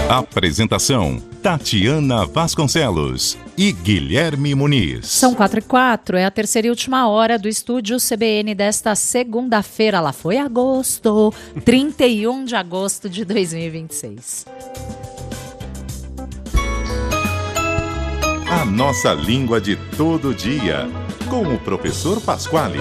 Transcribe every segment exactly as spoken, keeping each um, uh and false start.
Apresentação: Tatiana Vasconcelos e Guilherme Muniz. São quatro e quatro, é a terceira e última hora do Estúdio C B N desta segunda-feira. Lá foi agosto, trinta e um de agosto de dois mil e vinte e seis. A nossa língua de todo dia, com o professor Pasquale.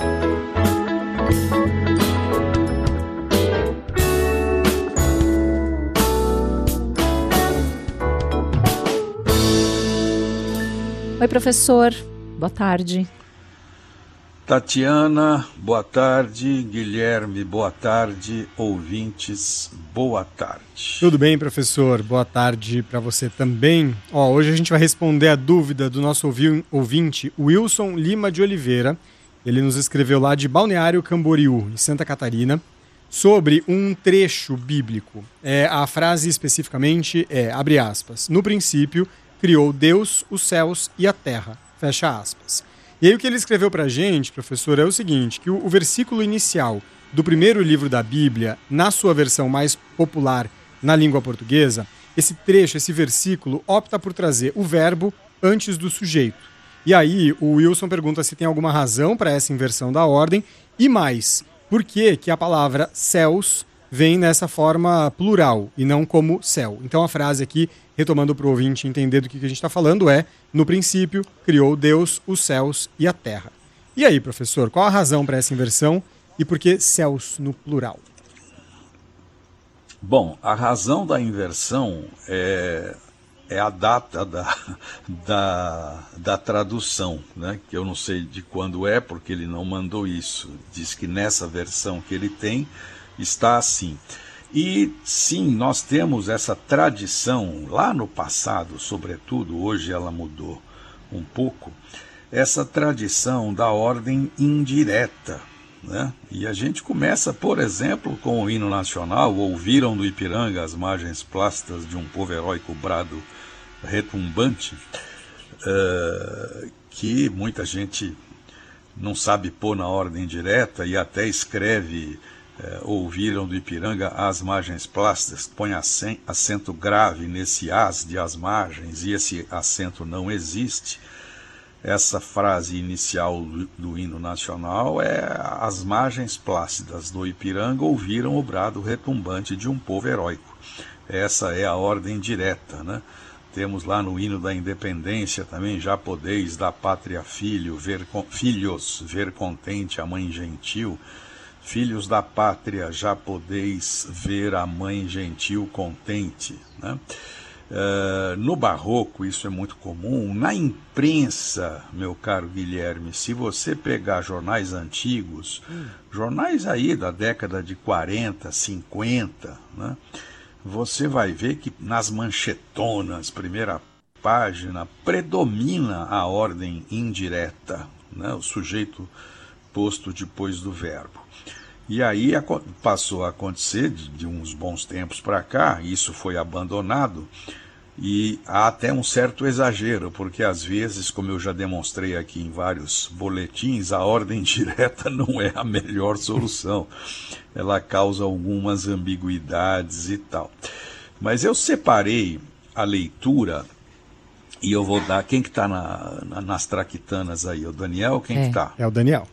Oi, professor. Boa tarde. Tatiana, boa tarde. Guilherme, boa tarde. Ouvintes, boa tarde. Tudo bem, professor? Boa tarde para você também. Ó, hoje a gente vai responder a dúvida do nosso ouvinte, Wilson Lima de Oliveira. Ele nos escreveu lá de Balneário Camboriú, em Santa Catarina, sobre um trecho bíblico. É, a frase especificamente é, abre aspas, no princípio criou Deus os céus e a terra, fecha aspas. E aí o que ele escreveu pra gente, professor, é o seguinte, que o, o versículo inicial do primeiro livro da Bíblia, na sua versão mais popular na língua portuguesa, esse trecho, esse versículo, opta por trazer o verbo antes do sujeito. E aí o Wilson pergunta se tem alguma razão para essa inversão da ordem e mais, por que que a palavra céus vem nessa forma plural e não como céu. Então a frase aqui, retomando para o ouvinte entender do que a gente está falando, é no princípio criou Deus os céus e a terra. E aí, professor, qual a razão para essa inversão e por que céus no plural? Bom, a razão da inversão é, é a data da, da, da tradução, né? Que eu não sei de quando é, porque ele não mandou isso. Diz que nessa versão que ele tem, está assim. E sim, nós temos essa tradição, lá no passado, sobretudo, hoje ela mudou um pouco, essa tradição da ordem indireta, né? E a gente começa, por exemplo, com o hino nacional, ouviram do Ipiranga as margens plácidas de um povo heróico brado retumbante, uh, que muita gente não sabe pôr na ordem direta e até escreve É, ouviram do Ipiranga as margens plácidas, põe acento grave nesse as de as margens, e esse acento não existe. Essa frase inicial do, do hino nacional é as margens plácidas do Ipiranga ouviram o brado retumbante de um povo heróico. Essa é a ordem direta, né? Temos lá no hino da independência também, já podeis da pátria filho, ver, filhos, ver contente a mãe gentil. Filhos da pátria, já podeis ver a mãe gentil contente, né? Uh, no barroco isso é muito comum. Na imprensa, meu caro Guilherme, se você pegar jornais antigos, hum. jornais aí da década de quarenta, cinquenta, né? Você vai ver que nas manchetonas, primeira página, predomina a ordem indireta, né? O sujeito posto depois do verbo. E aí passou a acontecer, de, de uns bons tempos para cá, isso foi abandonado, e há até um certo exagero, porque às vezes, como eu já demonstrei aqui em vários boletins, a ordem direta não é a melhor solução, ela causa algumas ambiguidades e tal. Mas eu separei a leitura, e eu vou dar, quem que está na, na, nas traquitanas aí, o Daniel, quem é. que está? É o Daniel.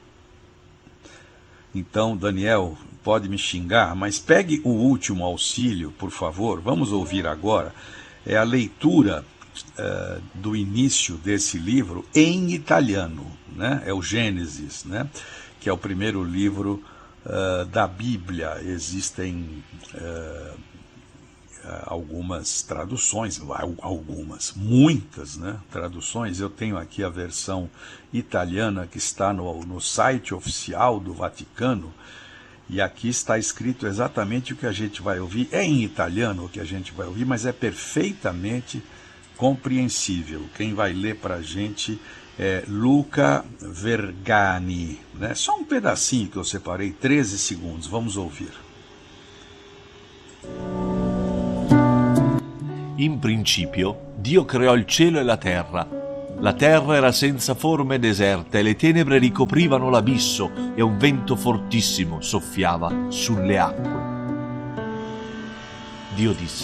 Então, Daniel, pode me xingar, mas pegue o último auxílio, por favor. Vamos ouvir agora. É a leitura uh, do início desse livro em italiano, né? É o Gênesis, né? Que é o primeiro livro uh, da Bíblia. Existem uh, algumas traduções, algumas, muitas, né, traduções. Eu tenho aqui a versão italiana que está no, no site oficial do Vaticano, e aqui está escrito exatamente o que a gente vai ouvir. É em italiano o que a gente vai ouvir, mas é perfeitamente compreensível. Quem vai ler para a gente é Luca Vergani, né? Só um pedacinho que eu separei, treze segundos, vamos ouvir. In principio, Dio creò il cielo e la terra. La terra era senza forma e deserta, e le tenebre ricoprivano l'abisso, e un vento fortissimo soffiava sulle acque. Dio disse: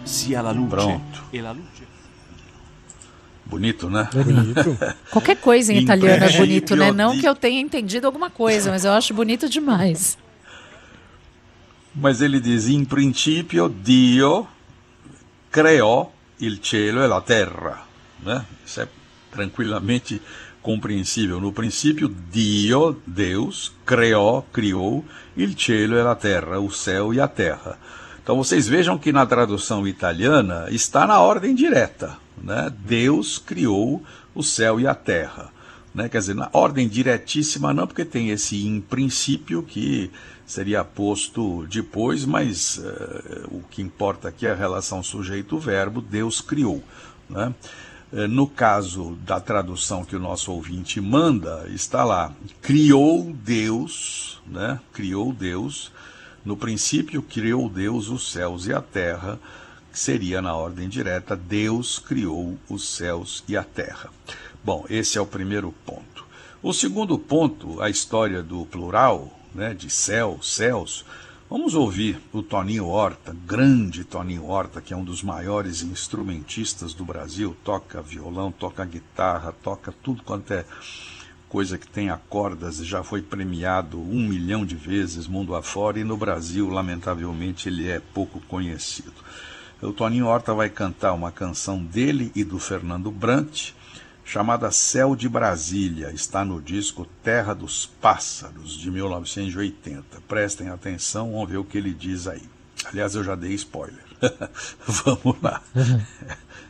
sia la luce. Pronto. E la luce. Bonito, né? Bonito. Qualquer coisa em In italiano é bonito, principio né? Não di- que eu tenha entendido alguma coisa, mas eu acho bonito demais. Mas ele diz, in principio Dio creò il cielo e la terra. Né? Isso é tranquilamente compreensível. No princípio, Dio, Deus, creò, criou, il cielo e la terra, o céu e a terra. Então vocês vejam que na tradução italiana está na ordem direta. Né? Deus criou o céu e a terra. Né? Quer dizer, na ordem diretíssima não, porque tem esse em princípio que seria posto depois, mas uh, o que importa aqui é a relação sujeito-verbo, Deus criou. Né? Uh, no caso da tradução que o nosso ouvinte manda, está lá, criou Deus, né? Criou Deus, no princípio criou Deus os céus e a terra, que seria na ordem direta, Deus criou os céus e a terra. Bom, esse é o primeiro ponto. O segundo ponto, a história do plural, né, de céu, céus. Vamos ouvir o Toninho Horta, grande Toninho Horta, que é um dos maiores instrumentistas do Brasil, toca violão, toca guitarra, toca tudo quanto é coisa que tem cordas, já foi premiado um milhão de vezes mundo afora, e no Brasil, lamentavelmente, ele é pouco conhecido. O Toninho Horta vai cantar uma canção dele e do Fernando Brant, chamada Céu de Brasília, está no disco Terra dos Pássaros, de mil novecentos e oitenta. Prestem atenção, vamos ver o que ele diz aí. Aliás, eu já dei spoiler. Vamos lá.